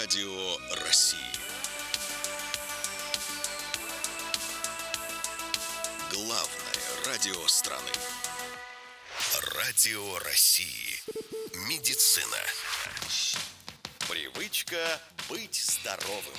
Радио России. Главное радио страны. Радио России. Медицина. Привычка быть здоровым.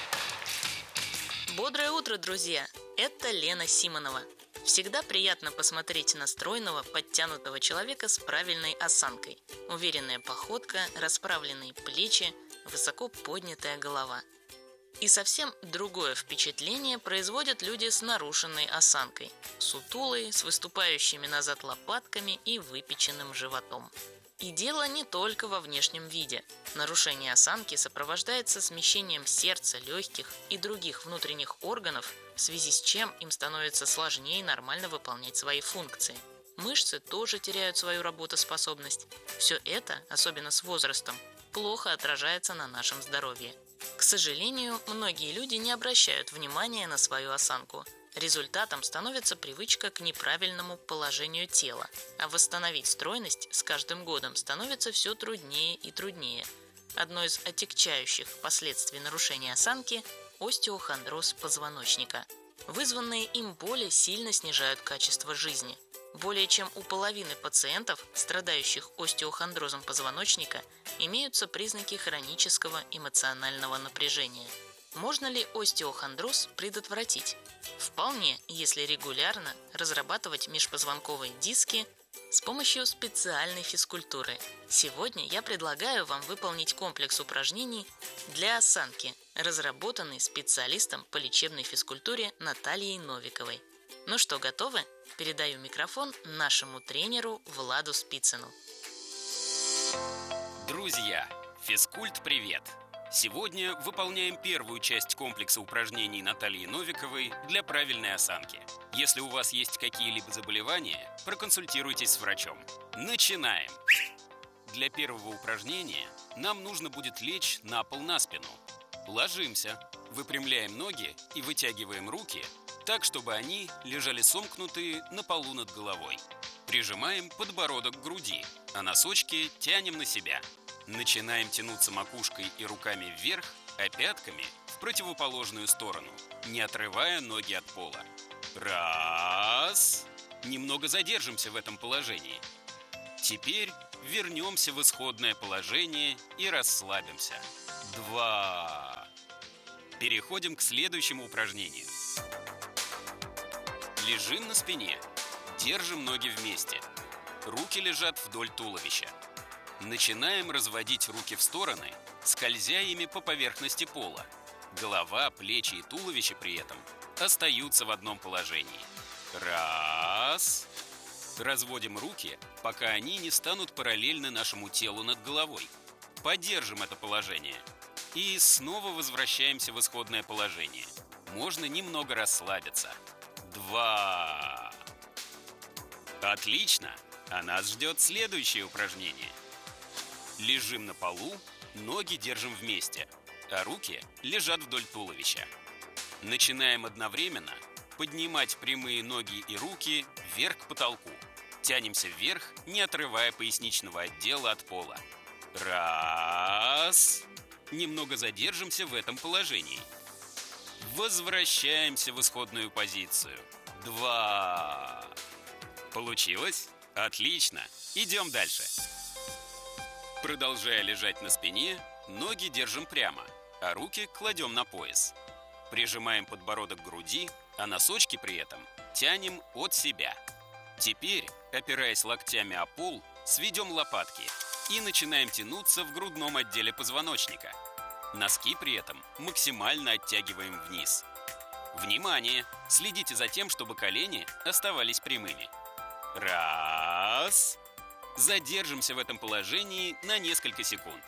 Бодрое утро, друзья! Это Лена Симонова. Всегда приятно посмотреть на стройного, подтянутого человека с правильной осанкой. Уверенная походка, расправленные плечи, высоко поднятая голова. И совсем другое впечатление производят люди с нарушенной осанкой. Сутулые, с выступающими назад лопатками и выпеченным животом. И дело не только во внешнем виде. Нарушение осанки сопровождается смещением сердца, легких и других внутренних органов, в связи с чем им становится сложнее нормально выполнять свои функции. Мышцы тоже теряют свою работоспособность. Все это, особенно с возрастом, плохо отражается на нашем здоровье. К сожалению, многие люди не обращают внимания на свою осанку. Результатом становится привычка к неправильному положению тела, а восстановить стройность с каждым годом становится все труднее и труднее. Одно из отягчающих последствий нарушения осанки – остеохондроз позвоночника. Вызванные им боли сильно снижают качество жизни. Более чем у половины пациентов, страдающих остеохондрозом позвоночника, имеются признаки хронического эмоционального напряжения. Можно ли остеохондроз предотвратить? Вполне, если регулярно разрабатывать межпозвонковые диски с помощью специальной физкультуры. Сегодня я предлагаю вам выполнить комплекс упражнений для осанки, разработанный специалистом по лечебной физкультуре Натальей Новиковой. Ну что, готовы? Передаю микрофон нашему тренеру Владу Спицыну. Друзья, физкульт-привет! Сегодня выполняем первую часть комплекса упражнений Натальи Новиковой для правильной осанки. Если у вас есть какие-либо заболевания, проконсультируйтесь с врачом. Начинаем! Для первого упражнения нам нужно будет лечь на пол на спину. Ложимся, выпрямляем ноги и вытягиваем руки так, чтобы они лежали сомкнутые на полу над головой. Прижимаем подбородок к груди, а носочки тянем на себя. Начинаем тянуться макушкой и руками вверх, а пятками в противоположную сторону, не отрывая ноги от пола. Раз. Немного задержимся в этом положении. Теперь вернемся в исходное положение и расслабимся. 2. Переходим к следующему упражнению. Лежим на спине. Держим ноги вместе. Руки лежат вдоль туловища. Начинаем разводить руки в стороны, скользя ими по поверхности пола. Голова, плечи и туловище при этом остаются в одном положении. Раз. Разводим руки, пока они не станут параллельны нашему телу над головой. Поддержим это положение. И снова возвращаемся в исходное положение. Можно немного расслабиться. 2. Отлично! А нас ждет следующее упражнение. Лежим на полу, ноги держим вместе, а руки лежат вдоль туловища. Начинаем одновременно поднимать прямые ноги и руки вверх к потолку. Тянемся вверх, не отрывая поясничного отдела от пола. Раз. Немного задержимся в этом положении. Возвращаемся в исходную позицию. 2. Получилось? Отлично. Идем дальше. Продолжая лежать на спине, ноги держим прямо, а руки кладем на пояс. Прижимаем подбородок к груди, а носочки при этом тянем от себя. Теперь, опираясь локтями о пол, сведем лопатки и начинаем тянуться в грудном отделе позвоночника. Носки при этом максимально оттягиваем вниз. Внимание! Следите за тем, чтобы колени оставались прямыми. Раз. Задержимся в этом положении на несколько секунд.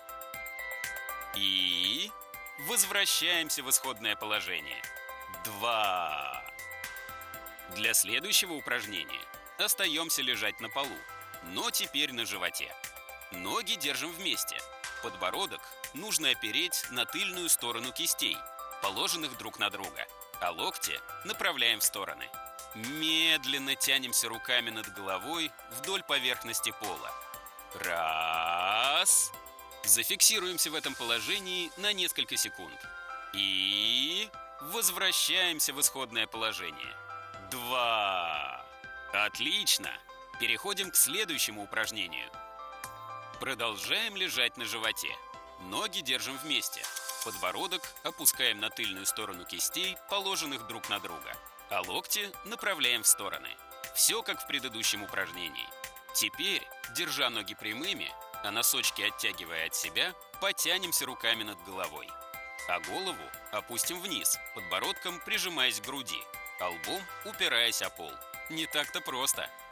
И возвращаемся в исходное положение. 2. Для следующего упражнения остаемся лежать на полу, но теперь на животе. Ноги держим вместе. Подбородок нужно опереть на тыльную сторону кистей, положенных друг на друга, а локти направляем в стороны. Медленно тянемся руками над головой вдоль поверхности пола. Раз. Зафиксируемся в этом положении на несколько секунд. И возвращаемся в исходное положение. 2. Отлично! Переходим к следующему упражнению. Продолжаем лежать на животе. Ноги держим вместе. Подбородок опускаем на тыльную сторону кистей, положенных друг на друга, а локти направляем в стороны. Все как в предыдущем упражнении. Теперь, держа ноги прямыми, а носочки оттягивая от себя, потянемся руками над головой. А голову опустим вниз, подбородком прижимаясь к груди, а лбом упираясь о пол. Не так-то просто.